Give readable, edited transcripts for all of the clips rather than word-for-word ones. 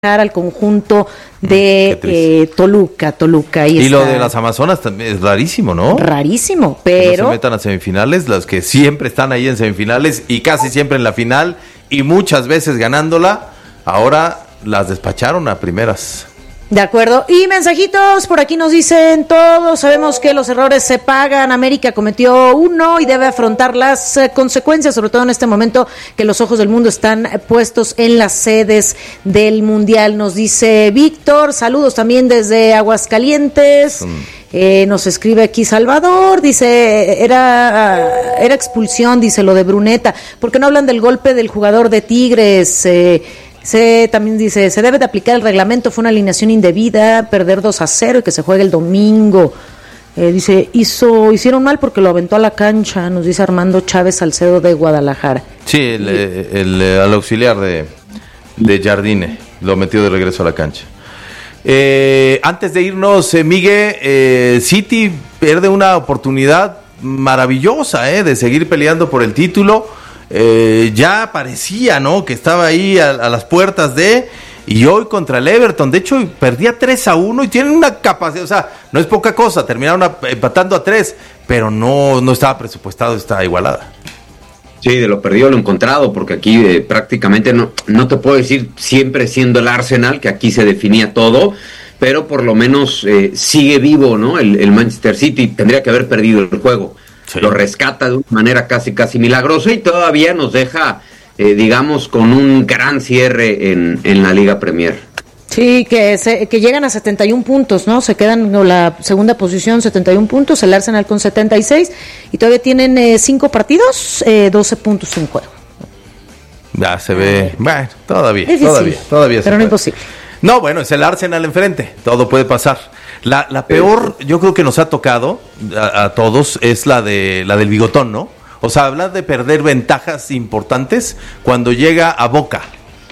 al conjunto de Toluca. Y lo de las Amazonas también es rarísimo, ¿no? Rarísimo, pero... Que no se metan a semifinales, las que siempre están ahí en semifinales y casi siempre en la final y muchas veces ganándola, ahora las despacharon a primeras. De acuerdo. Y mensajitos, por aquí nos dicen: todos sabemos que los errores se pagan. América cometió uno y debe afrontar las consecuencias, sobre todo en este momento que los ojos del mundo están puestos en las sedes del Mundial. Nos dice Víctor, saludos también desde Aguascalientes. Nos escribe aquí Salvador, dice, era expulsión, dice lo de Bruneta. ¿Por qué no hablan del golpe del jugador de Tigres? También dice, se debe de aplicar el reglamento, fue una alineación indebida, perder 2-0 y que se juegue el domingo. Dice, hicieron mal porque lo aventó a la cancha, nos dice Armando Chávez Salcedo de Guadalajara. Sí, al auxiliar de Jardine, lo metió de regreso a la cancha. Antes de irnos, Miguel, City pierde una oportunidad maravillosa de seguir peleando por el título. Ya parecía, ¿no?, que estaba ahí a las puertas y hoy contra el Everton, de hecho perdía 3-1 y tienen una capacidad, o sea, no es poca cosa, terminaron empatando a 3, pero no estaba presupuestado esta igualada. Sí, de lo perdido lo encontrado, porque aquí prácticamente no te puedo decir siempre siendo el Arsenal, que aquí se definía todo, pero por lo menos sigue vivo, ¿no? El Manchester City tendría que haber perdido el juego. Sí. Lo rescata de una manera casi milagrosa y todavía nos deja, digamos, con un gran cierre en la Liga Premier. Sí, que llegan a 71 puntos, ¿no? Se quedan en la segunda posición, 71 puntos, el Arsenal con 76 y todavía tienen 5 partidos, 12 puntos en juego. Ya se ve, bueno, todavía pero no imposible. No, bueno, es el Arsenal enfrente, todo puede pasar. La peor, yo creo que nos ha tocado a todos, es la del bigotón, ¿no? O sea, hablar de perder ventajas importantes cuando llega a Boca.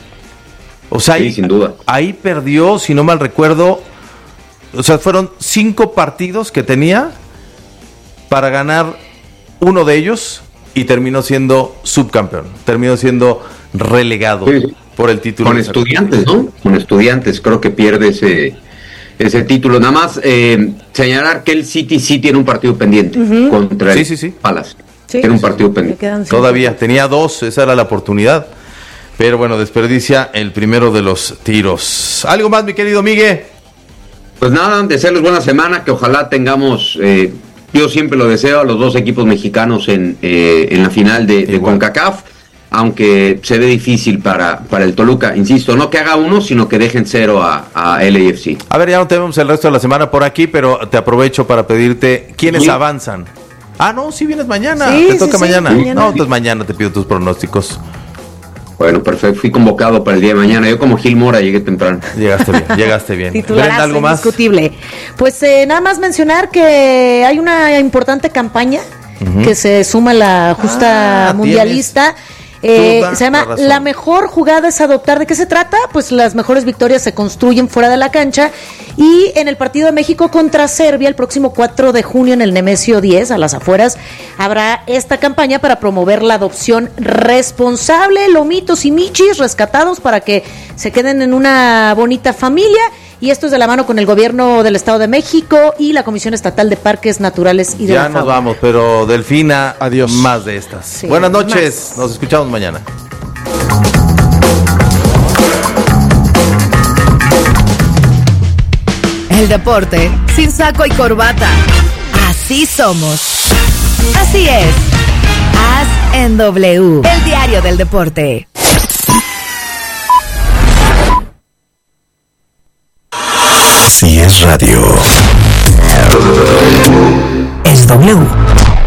O sea, sí, sin duda. Ahí perdió, si no mal recuerdo, o sea, fueron 5 partidos que tenía para ganar uno de ellos y terminó siendo subcampeón, terminó siendo relegado por el título. Con Estudiantes, ¿no? Con Estudiantes, creo que pierde ese título. Nada más señalar que el City sí tiene un partido pendiente contra el Palace. Sí, tiene un partido pendiente. Todavía tenía 2, esa era la oportunidad. Pero bueno, desperdicia el primero de los tiros. ¿Algo más, mi querido Miguel? Pues nada, desearles buena semana, que ojalá tengamos, yo siempre lo deseo, a los 2 equipos mexicanos en la final de CONCACAF. Aunque se ve difícil para el Toluca, insisto, no que haga uno, sino que dejen 0 a LAFC. A ver, ya no tenemos el resto de la semana por aquí, pero te aprovecho para pedirte quiénes avanzan. Ah, no, sí vienes mañana, te toca mañana. No, entonces mañana te pido tus pronósticos. Bueno, perfecto, fui convocado para el día de mañana. Yo como Gil Mora llegué temprano. Llegaste bien. Titularazo, ¿algo más? Indiscutible. Pues nada más mencionar que hay una importante campaña que se suma a la justa mundialista. Se llama La mejor jugada es adoptar. ¿De qué se trata? Pues las mejores victorias se construyen fuera de la cancha, y en el partido de México contra Serbia el próximo 4 de junio en el Nemesio 10, a las afueras, habrá esta campaña para promover la adopción responsable, lomitos y michis rescatados para que se queden en una bonita familia. Y esto es de la mano con el gobierno del Estado de México y la Comisión Estatal de Parques Naturales y de la Fauna. Ya nos vamos, pero Delfina, adiós. Más de estas. Sí, buenas noches, nos escuchamos mañana. El deporte sin saco y corbata. Así somos. Así es. As en W, el diario del deporte. Si es radio, es W.